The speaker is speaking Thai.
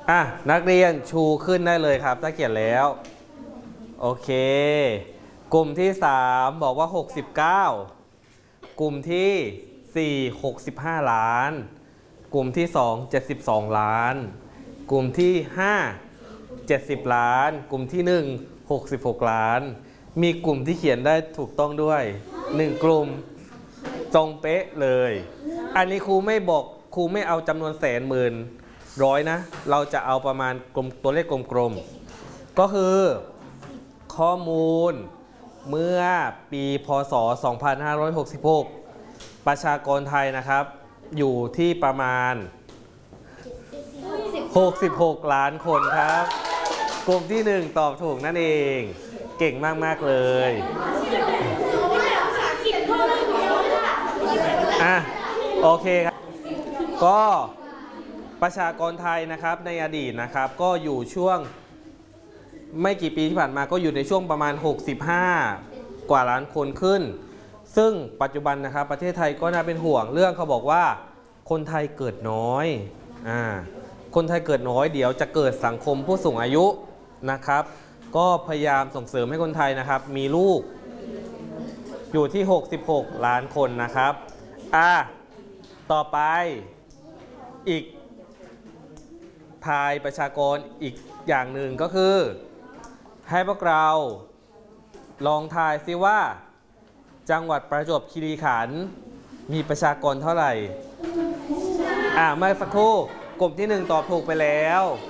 อ่ะนักเรียนชูขึ้นได้เลยครับถ้าเขียนแล้วโอเคกลุ่มที่3บอกว่า69กลุ่มที่4 65ล้านกลุ่มที่2 72ล้านกลุ่มที่5 70ล้านกลุ่มที่1 66ล้านมีกลุ่มที่เขียนได้ถูกต้องด้วย1กลุ่มตรงเป๊ะเลยอันนี้ครูไม่บอกครูไม่เอาจำนวนแสนหมื่นร้อยนะเราจะเอาประมาณตัวเลขกลมๆก็คือข้อมูลเมื่อปีพ.ศ. 2566ประชากรไทยนะครับอยู่ที่ประมาณ66ล้านคนครับกลุ่มที่1ตอบถูกนั่นเองเก่งมากๆเลยโอเคครับก็ประชากรไทยนะครับในอดีตนะครับก็อยู่ช่วงไม่กี่ปีที่ผ่านมาก็อยู่ในช่วงประมาณ65กว่าล้านคนขึ้นซึ่งปัจจุบันนะครับประเทศไทยก็น่าเป็นห่วงเรื่องเขาบอกว่าคนไทยเกิดน้อยคนไทยเกิดน้อยเดี๋ยวจะเกิดสังคมผู้สูงอายุนะครับก็พยายามส่งเสริมให้คนไทยนะครับมีลูกอยู่ที่66ล้านคนนะครับต่อไปอีกทายประชากรอีกอย่างหนึ่งก็คือให้พวกเราลองทายซิว่าจังหวัดประจวบคีรีขันธ์มีประชากรเท่าไหร่เมื่อสักครู่กลุ่มที่1ตอบถูกไปแล้ว